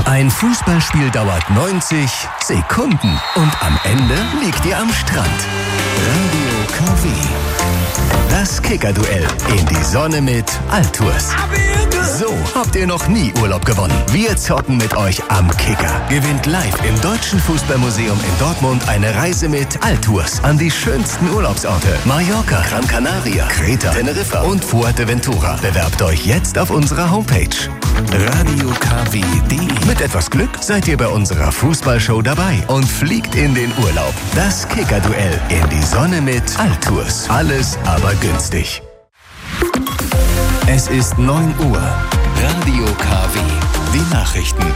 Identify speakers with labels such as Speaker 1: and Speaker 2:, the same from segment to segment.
Speaker 1: Ein Fußballspiel dauert 90 Sekunden und am Ende liegt ihr am Strand. Radio KW. Das Kicker-Duell in die Sonne mit Altours. So habt ihr noch nie Urlaub gewonnen. Wir zocken mit euch am Kicker. Gewinnt live im Deutschen Fußballmuseum in Dortmund eine Reise mit Altours an die schönsten Urlaubsorte. Mallorca, Gran Canaria, Kreta, Teneriffa und Fuerteventura. Bewerbt euch jetzt auf unserer Homepage radiokw.de. Mit etwas Glück seid ihr bei unserer Fußballshow dabei und fliegt in den Urlaub. Das Kicker-Duell in die Sonne mit Altours. Alles aber günstig. Es ist 9 Uhr. Radio KW. Die Nachrichten.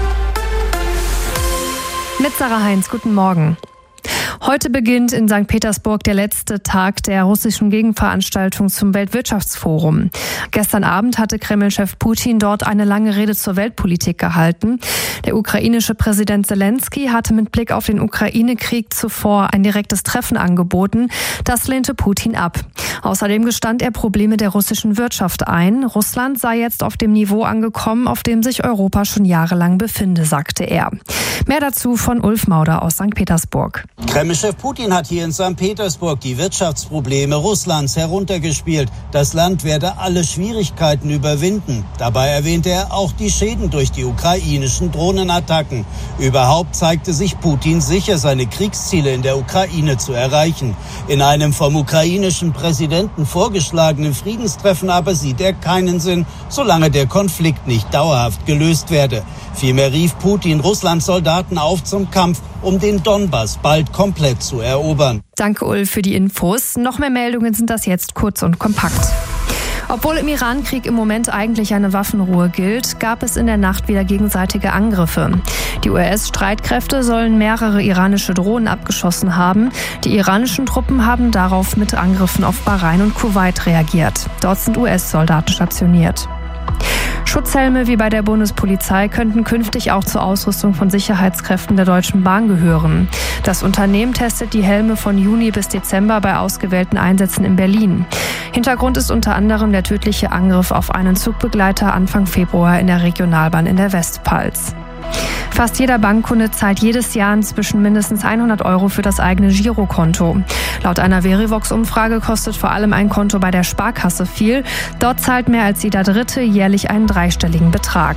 Speaker 2: Mit Sarah Heinz, guten Morgen. Heute beginnt in St. Petersburg der letzte Tag der russischen Gegenveranstaltung zum Weltwirtschaftsforum. Gestern Abend hatte Kreml-Chef Putin dort eine lange Rede zur Weltpolitik gehalten. Der ukrainische Präsident Zelensky hatte mit Blick auf den Ukraine-Krieg zuvor ein direktes Treffen angeboten. Das lehnte Putin ab. Außerdem gestand er Probleme der russischen Wirtschaft ein. Russland sei jetzt auf dem Niveau angekommen, auf dem sich Europa schon jahrelang befinde, sagte er. Mehr dazu von Ulf Mauder aus St. Petersburg.
Speaker 3: Kreml-Chef Putin hat hier in St. Petersburg die Wirtschaftsprobleme Russlands heruntergespielt. Das Land werde alle Schwierigkeiten überwinden. Dabei erwähnte er auch die Schäden durch die ukrainischen Drohnenattacken. Überhaupt zeigte sich Putin sicher, seine Kriegsziele in der Ukraine zu erreichen. In einem vom ukrainischen Präsidenten vorgeschlagenen Friedenstreffen aber sieht er keinen Sinn, solange der Konflikt nicht dauerhaft gelöst werde. Vielmehr rief Putin Russlands Soldaten auf zum Kampf, um den Donbass bald komplett zu erobern.
Speaker 2: Danke, Ulf, für die Infos. Noch mehr Meldungen sind das jetzt kurz und kompakt. Obwohl im Iran-Krieg im Moment eigentlich eine Waffenruhe gilt, gab es in der Nacht wieder gegenseitige Angriffe. Die US-Streitkräfte sollen mehrere iranische Drohnen abgeschossen haben. Die iranischen Truppen haben darauf mit Angriffen auf Bahrain und Kuwait reagiert. Dort sind US-Soldaten stationiert. Schutzhelme wie bei der Bundespolizei könnten künftig auch zur Ausrüstung von Sicherheitskräften der Deutschen Bahn gehören. Das Unternehmen testet die Helme von Juni bis Dezember bei ausgewählten Einsätzen in Berlin. Hintergrund ist unter anderem der tödliche Angriff auf einen Zugbegleiter Anfang Februar in der Regionalbahn in der Westpfalz. Fast jeder Bankkunde zahlt jedes Jahr inzwischen mindestens 100 € für das eigene Girokonto. Laut einer Verivox-Umfrage kostet vor allem ein Konto bei der Sparkasse viel. Dort zahlt mehr als jeder Dritte jährlich einen dreistelligen Betrag.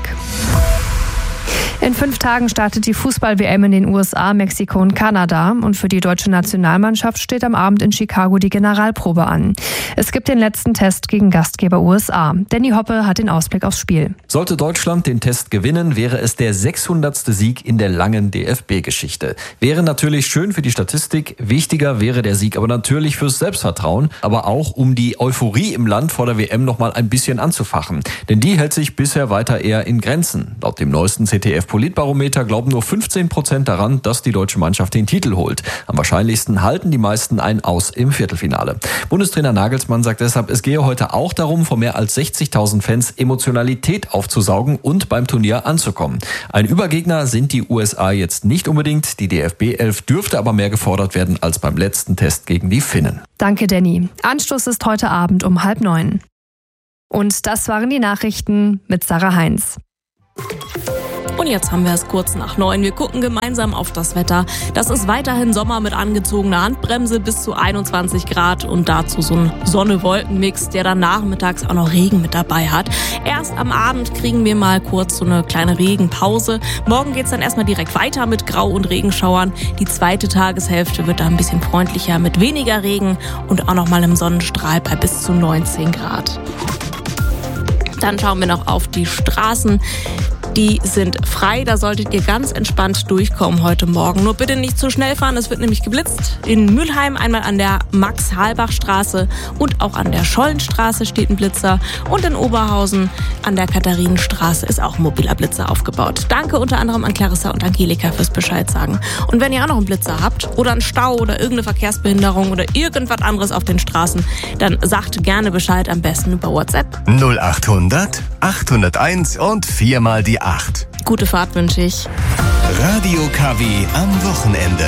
Speaker 2: In 5 Tagen startet die Fußball-WM in den USA, Mexiko und Kanada. Und für die deutsche Nationalmannschaft steht am Abend in Chicago die Generalprobe an. Es gibt den letzten Test gegen Gastgeber USA. Danny Hoppe hat den Ausblick aufs Spiel.
Speaker 4: Sollte Deutschland den Test gewinnen, wäre es der 600. Sieg in der langen DFB-Geschichte. Wäre natürlich schön für die Statistik. Wichtiger wäre der Sieg aber natürlich fürs Selbstvertrauen. Aber auch, um die Euphorie im Land vor der WM noch mal ein bisschen anzufachen. Denn die hält sich bisher weiter eher in Grenzen. Laut dem neuesten ZDF-Politbarometer glauben nur 15% daran, dass die deutsche Mannschaft den Titel holt. Am wahrscheinlichsten halten die meisten ein Aus im Viertelfinale. Bundestrainer Nagelsmann sagt deshalb, es gehe heute auch darum, vor mehr als 60.000 Fans Emotionalität aufzusaugen und beim Turnier anzukommen. Ein Übergegner sind die USA jetzt nicht unbedingt. Die DFB-11 dürfte aber mehr gefordert werden als beim letzten Test gegen die Finnen.
Speaker 2: Danke, Danny. Anstoß ist heute Abend um 8:30. Und das waren die Nachrichten mit Sarah Heinz.
Speaker 5: Und jetzt haben wir es kurz nach 9. Wir gucken gemeinsam auf das Wetter. Das ist weiterhin Sommer mit angezogener Handbremse bis zu 21 Grad und dazu so ein Sonne-Wolken-Mix, der dann nachmittags auch noch Regen mit dabei hat. Erst am Abend kriegen wir mal kurz so eine kleine Regenpause. Morgen geht's dann erstmal direkt weiter mit Grau- und Regenschauern. Die zweite Tageshälfte wird dann ein bisschen freundlicher mit weniger Regen und auch noch mal im Sonnenstrahl bei bis zu 19 Grad. Dann schauen wir noch auf die Straßen. Die sind frei, da solltet ihr ganz entspannt durchkommen heute Morgen. Nur bitte nicht zu schnell fahren, es wird nämlich geblitzt. In Mülheim einmal an der Max-Halbach-Straße und auch an der Schollenstraße steht ein Blitzer. Und in Oberhausen an der Katharinenstraße ist auch ein mobiler Blitzer aufgebaut. Danke unter anderem an Clarissa und Angelika fürs Bescheid sagen. Und wenn ihr auch noch einen Blitzer habt oder einen Stau oder irgendeine Verkehrsbehinderung oder irgendwas anderes auf den Straßen, dann sagt gerne Bescheid, am besten über WhatsApp.
Speaker 1: 0800 801 und 4 mal die 8.
Speaker 5: Gute Fahrt wünsche ich.
Speaker 1: Radio KW am Wochenende.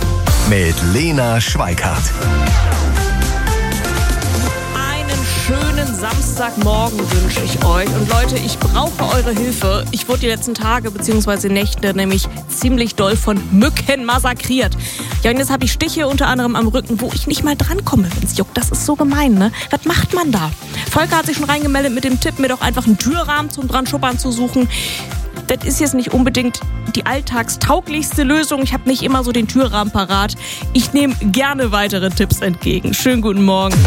Speaker 1: Mit Lena Schweikart.
Speaker 5: Einen schönen schönen Samstagmorgen wünsche ich euch. Und Leute, ich brauche eure Hilfe. Ich wurde die letzten Tage bzw. Nächte nämlich ziemlich doll von Mücken massakriert. Ja, und jetzt habe ich Stiche unter anderem am Rücken, wo ich nicht mal drankomme, wenn es juckt. Das ist so gemein, ne? Was macht man da? Volker hat sich schon reingemeldet mit dem Tipp, mir doch einfach einen Türrahmen zum dran schuppern zu suchen. Das ist jetzt nicht unbedingt die alltagstauglichste Lösung. Ich habe nicht immer so den Türrahmen parat. Ich nehme gerne weitere Tipps entgegen. Schönen guten Morgen.